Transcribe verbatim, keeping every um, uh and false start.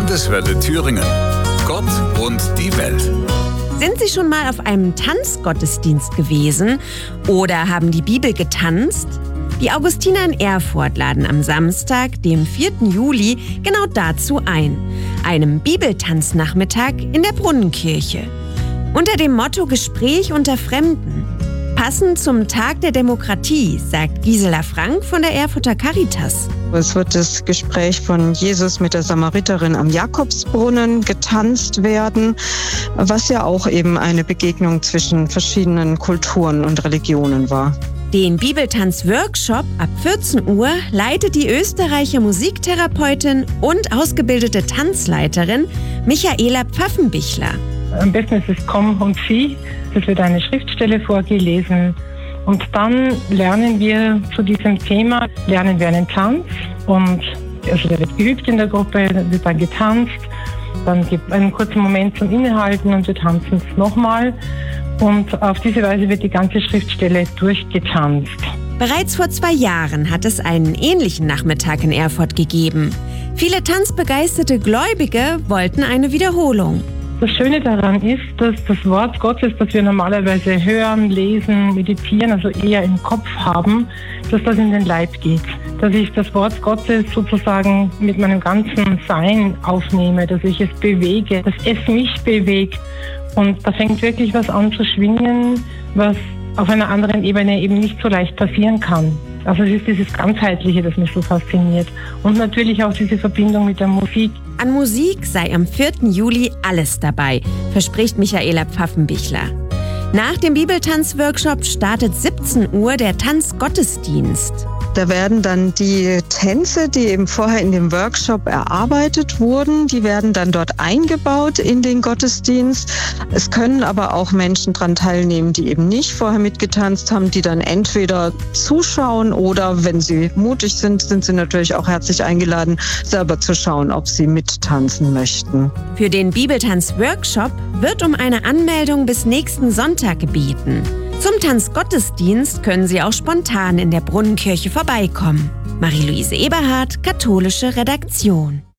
Landeswelle Thüringen. Gott und die Welt. Sind Sie schon mal auf einem Tanzgottesdienst gewesen oder haben die Bibel getanzt? Die Augustiner in Erfurt laden am Samstag, dem vierten Juli, genau dazu ein. Einem Bibeltanznachmittag in der Brunnenkirche. Unter dem Motto Gespräch unter Fremden. Passend zum Tag der Demokratie, sagt Gisela Frank von der Erfurter Caritas. Es wird das Gespräch von Jesus mit der Samariterin am Jakobsbrunnen getanzt werden, was ja auch eben eine Begegnung zwischen verschiedenen Kulturen und Religionen war. Den Bibeltanz-Workshop ab vierzehn Uhr leitet die Österreicher Musiktherapeutin und ausgebildete Tanzleiterin Michaela Pfaffenbichler. Am besten ist es Komm und Sieh. Es wird eine Schriftstelle vorgelesen. Und dann lernen wir zu diesem Thema, lernen wir einen Tanz. Und also der wird geübt in der Gruppe, dann wird dann getanzt. Dann gibt es einen kurzen Moment zum Innehalten und wir tanzen es nochmal. Und auf diese Weise wird die ganze Schriftstelle durchgetanzt. Bereits vor zwei Jahren hat es einen ähnlichen Nachmittag in Erfurt gegeben. Viele tanzbegeisterte Gläubige wollten eine Wiederholung. Das Schöne daran ist, dass das Wort Gottes, das wir normalerweise hören, lesen, meditieren, also eher im Kopf haben, dass das in den Leib geht. Dass ich das Wort Gottes sozusagen mit meinem ganzen Sein aufnehme, dass ich es bewege, dass es mich bewegt. Und da fängt wirklich was an zu schwingen, was auf einer anderen Ebene eben nicht so leicht passieren kann. Also es ist dieses Ganzheitliche, das mich so fasziniert. Und natürlich auch diese Verbindung mit der Musik. An Musik sei am vierten Juli alles dabei, verspricht Michaela Pfaffenbichler. Nach dem Bibeltanz-Workshop startet siebzehn Uhr der Tanzgottesdienst. Da werden dann die Tänze, die eben vorher in dem Workshop erarbeitet wurden, die werden dann dort eingebaut in den Gottesdienst. Es können aber auch Menschen daran teilnehmen, die eben nicht vorher mitgetanzt haben, die dann entweder zuschauen oder, wenn sie mutig sind, sind sie natürlich auch herzlich eingeladen, selber zu schauen, ob sie mittanzen möchten. Für den Bibeltanz-Workshop wird um eine Anmeldung bis nächsten Sonntag gebeten. Zum Tanzgottesdienst können Sie auch spontan in der Brunnenkirche vorbeikommen. Marie-Louise Eberhardt, Katholische Redaktion.